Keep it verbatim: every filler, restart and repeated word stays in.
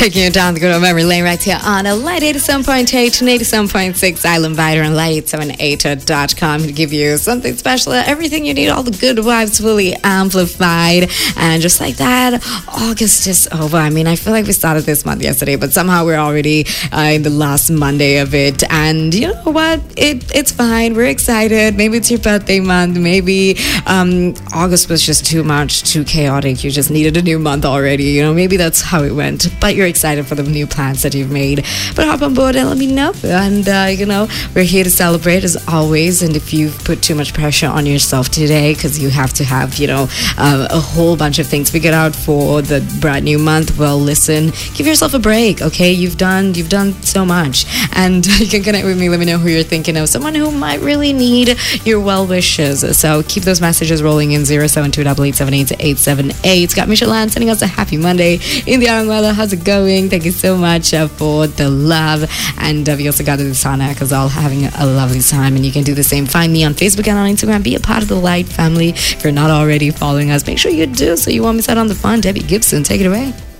Taking you down the good old memory lane right here on a Light eighty-seven point eight and eighty-seven point six Island Vider and Light eight seven eight dot com to give you something special, everything you need, all the good vibes fully amplified. And just like that, August is over. I mean, I feel like we started this month yesterday, but somehow we're already uh, in the last Monday of it. And you know what? It It's fine. We're excited. Maybe it's your birthday month. Maybe um, August was just too much, too chaotic. You just needed a new month already. You know, maybe that's how it went. But you're excited for the new plans that you've made. But hop on board and let me know. And, uh, you know, we're here to celebrate as always. And if you've put too much pressure on yourself today because you have to have, you know, uh, a whole bunch of things figured out for the brand new month, well, listen, give yourself a break, okay? You've done, you've done so much. And you can connect with me. Let me know who you're thinking of. Someone who might really need your well wishes. So keep those messages rolling in zero seven two eight eight seven eight eight seven eight. Got Michelle Ann sending us a happy Monday in the island weather. How's it going? Thank you so much uh, for the love. And uh, we also got the Sana because all having a lovely time. And you can do the same. Find me on Facebook and on Instagram. Be a part of the Light family. If you're not already following us, make sure you do so you won't miss out on the fun. Debbie Gibson, take it away.